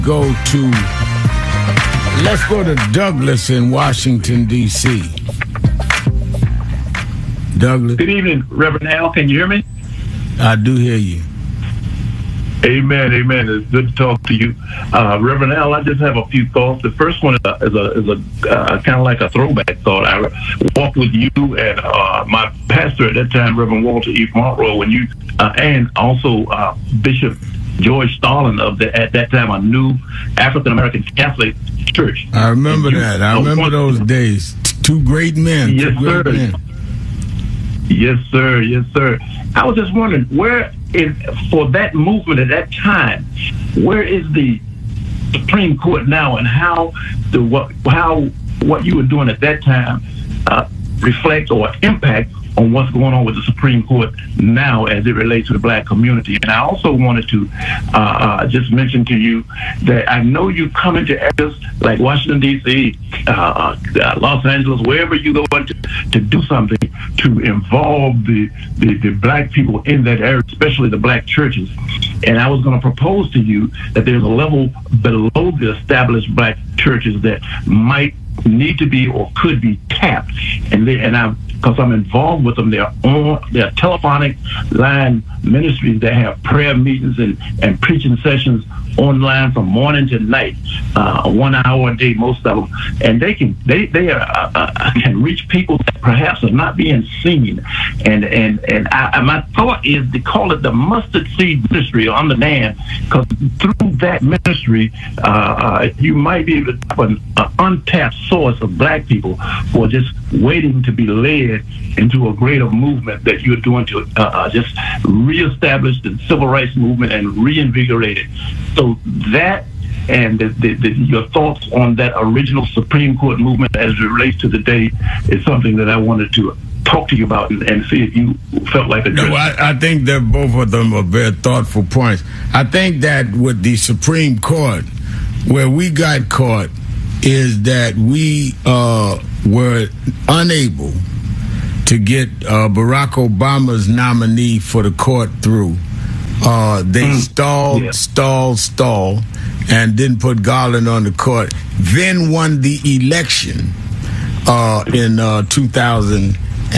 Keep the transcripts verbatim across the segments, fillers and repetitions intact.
go to, let's go to Douglas in Washington, D C Douglas. Good evening, Reverend Al. Can you hear me? I do hear you. Amen, amen. It's good to talk to you. Uh, Reverend Al, I just have a few thoughts. The first one is a, is a, is a uh, kind of like a throwback thought. I walked with you and uh, my pastor at that time, Reverend Walter E. Monroe, when you, uh, and also uh, Bishop George Stalin of the, at that time, a new African-American Catholic church. I remember you, that. I remember those days. Two great men. Yes, two great sir. Men. Yes, sir. Yes, sir. I was just wondering, where is, for that movement at that time, where is the Supreme Court now, and how the what how what you were doing at that time uh, reflect or impact on what's going on with the Supreme Court now as it relates to the black community? And I also wanted to uh, uh, just mention to you that I know you come into areas like Washington, D C, uh, uh, Los Angeles, wherever you go to, to do something to involve the, the, the black people in that area, especially the black churches. And I was going to propose to you that there's a level below the established black churches that might need to be or could be tapped. And they, and I'm because I'm involved with them. They're on their telephonic line ministries that have prayer meetings and, and preaching sessions online from morning to night, uh, one hour a day, most of them, and they can they they are, uh, uh, can reach people that perhaps are not being seen. And and and I, my thought is to call it the mustard seed ministry on the land, because through that ministry, uh, uh, you might be able to have an uh, untapped source of black people who are just waiting to be led into a greater movement that you're doing to uh, uh, just reestablish the civil rights movement and reinvigorate it. So that and the, the, the, your thoughts on that original Supreme Court movement as it relates to the day is something that I wanted to talk to you about and, and see if you felt like a no, I, I think that both of them are very thoughtful points. I think that with the Supreme Court, where we got caught is that we uh, were unable to get uh, Barack Obama's nominee for the court through. Uh, they mm. stalled, yeah. stalled, stalled, and didn't put Garland on the court. Then won the election uh, in uh, two thousand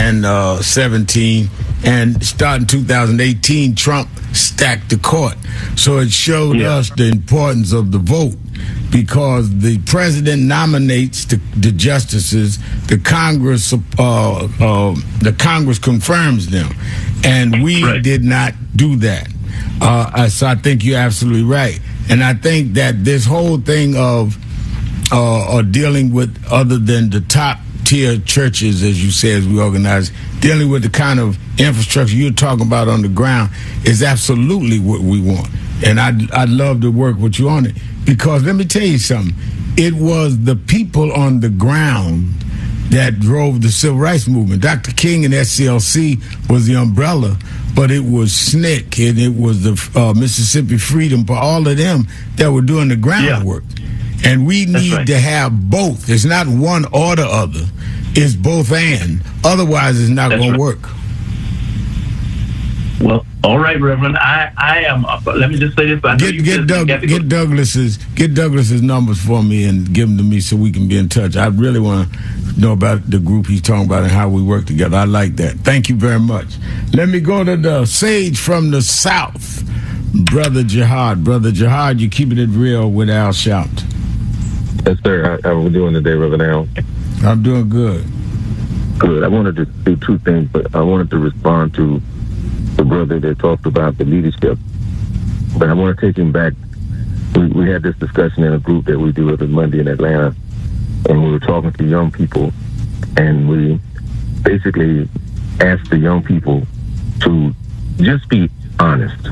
seventeen, and starting two thousand eighteen, Trump stacked the court. So it showed yeah. us the importance of the vote, because the president nominates the, the justices, the Congress, uh, uh, the Congress confirms them, and we right. did not do that. Uh, so I think you're absolutely right, and I think that this whole thing of uh, or dealing with other than the top tier churches, as you say, as we organize, dealing with the kind of infrastructure you're talking about on the ground is absolutely what we want. And I'd, I'd love to work with you on it, because let me tell you something. It was the people on the ground that drove the civil rights movement. Doctor King and S C L C was the umbrella, but it was S N C C and it was the uh, Mississippi Freedom, for all of them that were doing the groundwork. Yeah. And we need right. to have both. It's not one or the other. It's both and. Otherwise, it's not going right. to work. Well, all right, Reverend. I, I am. Uh, let me just say this. I get get, Doug, get Douglas's get Douglas's numbers for me and give them to me so we can be in touch. I really want to know about the group he's talking about and how we work together. I like that. Thank you very much. Let me go to the sage from the South, Brother Jihad. Brother Jihad, you keeping it real with Al Sharpton. Yes, sir. How are we doing today, Reverend Al? I'm doing good. Good. I wanted to do two things, but I wanted to respond to the brother that talked about the leadership. But I want to take him back. We, we had this discussion in a group that we do every Monday in Atlanta, and we were talking to young people, and we basically asked the young people to just be honest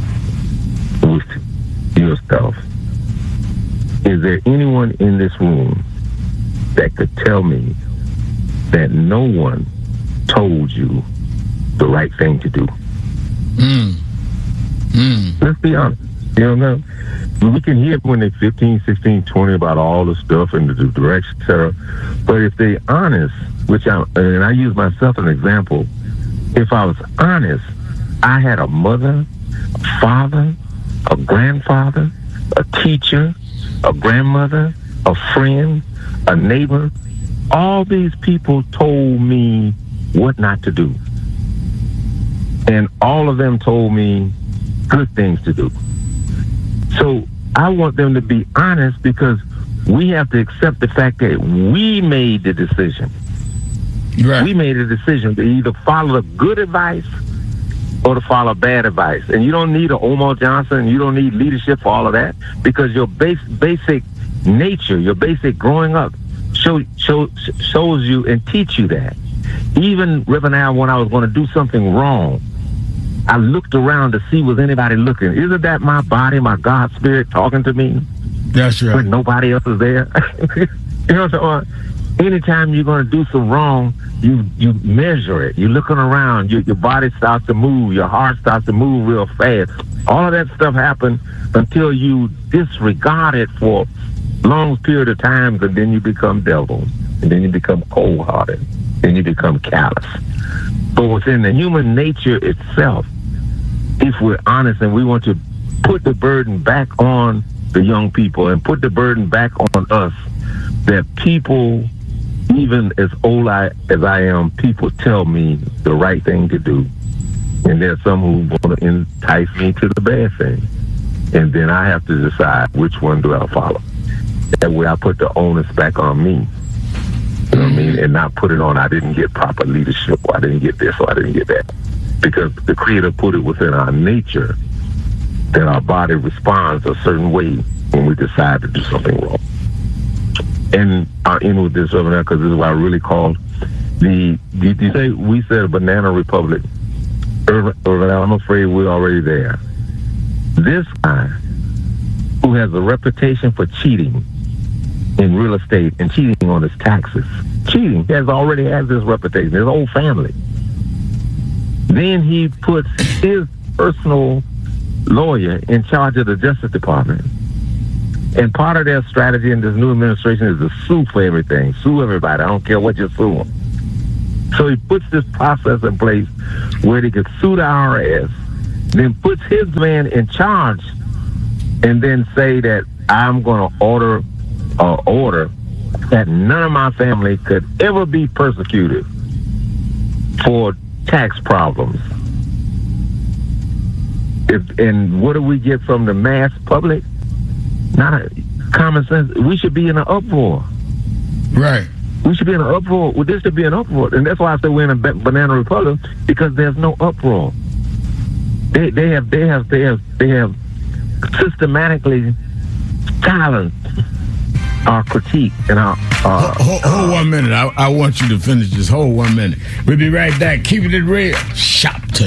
with yourself. Is there anyone in this room that could tell me that no one told you the right thing to do? Mm. Mm. Let's be honest. You know, we can hear when they're fifteen, sixteen, twenty about all the stuff and the direction, et cetera. But if they're honest, which I, and I use myself as an example, if I was honest, I had a mother, a father, a grandfather, a teacher, a grandmother, a friend, a neighbor. All these people told me what not to do. And all of them told me good things to do. So I want them to be honest, because we have to accept the fact that we made the decision. Right. We made a decision to either follow the good advice or to follow bad advice. And you don't need an Omar Johnson, you don't need leadership for all of that, because your base, basic nature, your basic growing up show, show, shows you and teach you that. Even Reverend Al, when I was going to do something wrong, I looked around to see was anybody looking. Isn't that my body, my God spirit talking to me? That's right. When nobody else is there. You know what I'm saying? Anytime you're going to do some wrong, you you measure it. You're looking around. You, your body starts to move. Your heart starts to move real fast. All of that stuff happens until you disregard it for a long period of time, and then you become devil. And then you become cold-hearted. Then you become callous. But within the human nature itself, if we're honest and we want to put the burden back on the young people and put the burden back on us, that people, even as old I, as I am, people tell me the right thing to do. And there's some who want to entice me to the bad thing. And then I have to decide which one do I follow. That way I put the onus back on me. You know what I mean? And not put it on, I didn't get proper leadership, or I didn't get this, or I didn't get that. Because the Creator put it within our nature that our body responds a certain way when we decide to do something wrong. And I'll end with this over there, because this is what I really called the, did you say, we said a banana republic. I'm afraid we're already there. This guy, who has a reputation for cheating in real estate and cheating on his taxes, cheating, he has already has this reputation, his whole family. Then he puts his personal lawyer in charge of the Justice Department. And part of their strategy in this new administration is to sue for everything. Sue everybody. I don't care what you're suing. So he puts this process in place where they could sue the I R S, then puts his man in charge, and then say that I'm going to order uh, order that none of my family could ever be persecuted for tax problems. If, and what do we get from the mass public? Not a common sense. We should be in an uproar. Right. We should be in an uproar. Well, this should be an uproar. And that's why I say we're in a banana republic, because there's no uproar. They they have they have they have they have systematically silenced our critique and our uh, hold, hold, hold one minute. I, I want you to finish this. Hold one minute. We'll be right back. Keep it real. Shop to